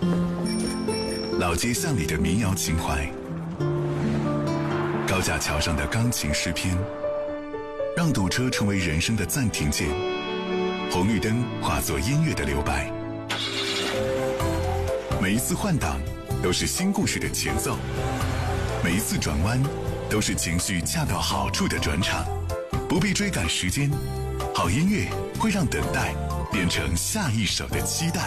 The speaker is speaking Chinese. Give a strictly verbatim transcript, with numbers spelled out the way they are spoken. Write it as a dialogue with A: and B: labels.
A: 老街巷里的民谣情怀，高架桥上的钢琴诗篇，让堵车成为人生的暂停键，红绿灯化作音乐的留白。每一次换挡都是新故事的前奏，每一次转弯都是情绪恰到好处的转场。不必追赶时间，好音乐会让等待变成下一首的期待。